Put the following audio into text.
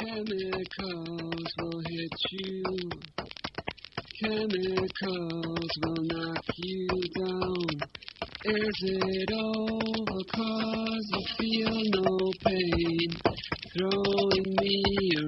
Chemicals will hit you. Chemicals will knock you down. Is it over 'cause you feel no pain? Throwing me